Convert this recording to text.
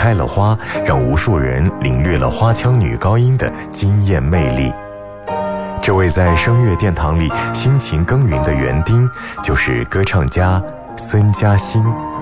开了花，让无数人领略了花腔女高音的惊艳魅力。这位在声乐殿堂里辛勤耕耘的园丁，就是歌唱家孙嘉欣。